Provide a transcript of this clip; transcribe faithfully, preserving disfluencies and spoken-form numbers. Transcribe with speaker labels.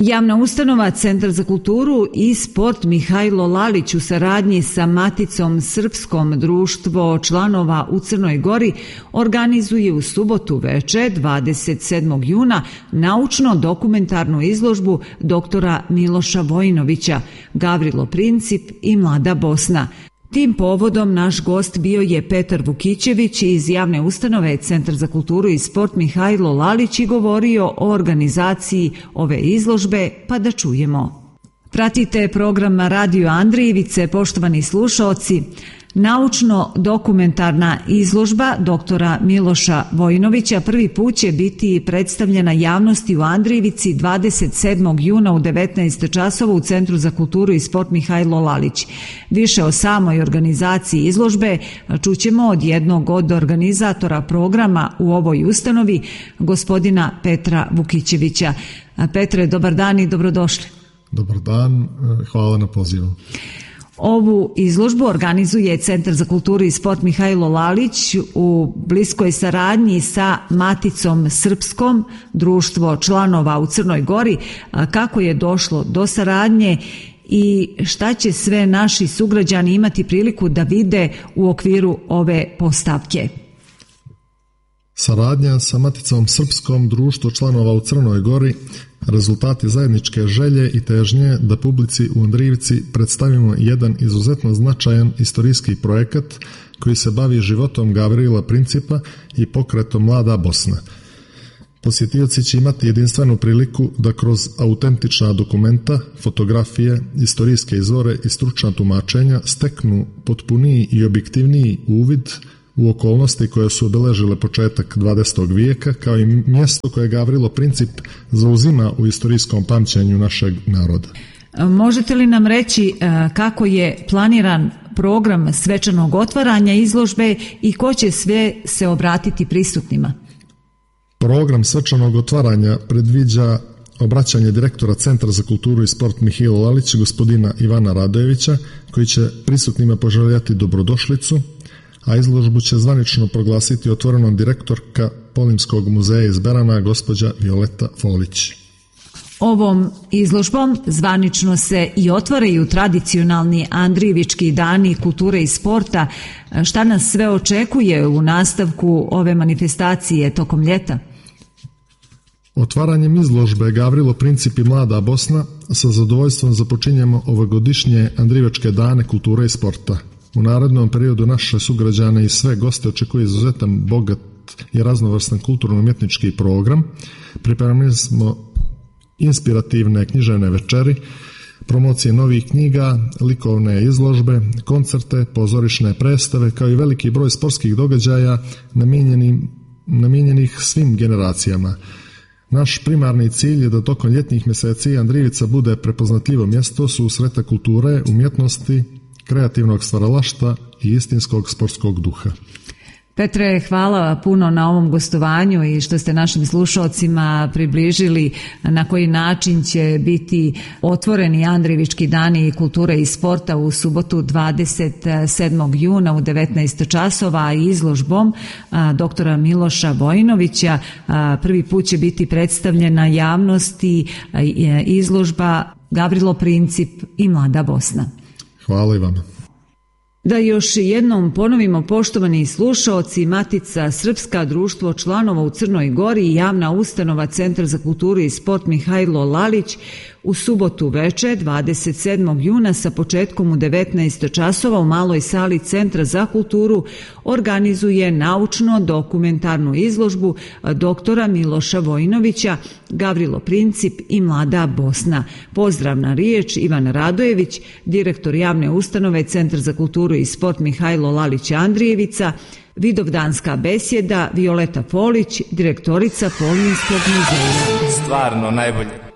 Speaker 1: Javna ustanova Centar za kulturu i sport Mihajlo Lalić u saradnji sa Maticom Srpskom društvo članova u Crnoj Gori organizuje u subotu veče dvadeset sedmog juna naučno-dokumentarnu izložbu doktora Miloša Vojinovića, Gavrilo Princip i Mlada Bosna. Tim povodom naš gost bio je Petar Vukićević iz javne ustanove Centar za kulturu i sport Mihajlo Lalić i govorio o organizaciji ove izložbe, pa da čujemo. Pratite program Radio Andrijevice, poštovani slušaoci. Naučno-dokumentarna izložba doktora Miloša Vojinovića prvi put će biti predstavljena javnosti u Andrijevici dvadeset sedmog juna u devetnaest časova u Centru za kulturu i sport Mihajlo Lalić. Više o samoj organizaciji izložbe čućemo od jednog od organizatora programa u ovoj ustanovi, gospodina Petra Vukićevića. Petre, dobar dan i dobrodošli.
Speaker 2: Dobar dan, hvala na pozivu.
Speaker 1: Ovu izložbu organizuje Centar za kulturu i sport Mihajlo Lalić u bliskoj saradnji sa Maticom Srpskom, društvo članova u Crnoj Gori. Kako je došlo do saradnje i šta će sve naši sugrađani imati priliku da vide u okviru ove postavke?
Speaker 2: Saradnja sa Maticom Srpskom, društvo članova u Crnoj Gori, rezultati zajedničke želje i težnje da publici u Andrijevici predstavimo jedan izuzetno značajan istorijski projekat koji se bavi životom Gavrila Principa i pokretom Mlada Bosna. Posjetioci će imati jedinstvenu priliku da kroz autentična dokumenta, fotografije, istorijske izvore i stručna tumačenja steknu potpuniji i objektivniji uvid u okolnosti koje su obeležile početak dvadesetog vijeka, kao i mjesto koje Gavrilo Princip zauzima u istorijskom pamćenju našeg naroda.
Speaker 1: Možete li nam reći kako je planiran program svečanog otvaranja izložbe i ko će sve se obratiti prisutnima?
Speaker 2: Program svečanog otvaranja predviđa obraćanje direktora Centra za kulturu i sport Mihajlo Lalić, gospodina Ivana Radojevića, koji će prisutnima poželjeti dobrodošlicu, a izložbu će zvanično proglasiti otvorenom direktorka Polimskog muzeja iz Berana, gospođa Violeta Folić.
Speaker 1: Ovom izložbom zvanično se i otvaraju tradicionalni Andrijevički dani kulture i sporta. Šta nas sve očekuje u nastavku ove manifestacije tokom ljeta?
Speaker 2: Otvaranjem izložbe Gavrilo Princip i Mlada Bosna sa zadovoljstvom započinjemo ovogodišnje Andrijevačke dane kulture i sporta. U narednom periodu naše sugrađane i sve goste očekuje izuzetan, bogat i raznovrstan kulturno-umjetnički program. Pripremili smo inspirativne književne večeri, promocije novih knjiga, likovne izložbe, koncerte, pozorišne predstave, kao i veliki broj sportskih događaja namijenjenih svim generacijama. Naš primarni cilj je da tokom ljetnih mjeseci Andrijevica bude prepoznatljivo mjesto susreta kulture, umjetnosti, kreativnog stvaralaštva i istinskog sportskog duha.
Speaker 1: Petre, hvala puno na ovom gostovanju i što ste našim slušalcima približili na koji način će biti otvoreni Andrijevički dani kulture i sporta u subotu dvadeset sedmog juna u devetnaest časova izložbom doktora Miloša Vojinovića. Prvi put će biti predstavljena javnosti izložba Gavrilo Princip i Mlada Bosna.
Speaker 2: Hvala i vama.
Speaker 1: Da još jednom ponovimo, poštovani slušaoci, Matica Srpska, društvo članova u Crnoj Gori i javna ustanova Centar za kulturu i sport Mihajlo Lalić u subotu veče dvadeset sedmog juna sa početkom u devetnaest časova u maloj sali Centra za kulturu organizuje naučno-dokumentarnu izložbu doktora Miloša Vojinovića, Gavrilo Princip i Mlada Bosna. Pozdravna riječ Ivan Radojević, direktor javne ustanove Centar za kulturu i sport Mihajlo Lalić Andrijevica, vidovdanska besjeda Violeta Folić, direktorica Polimskog muzeja.
Speaker 3: Stvarno najbolje.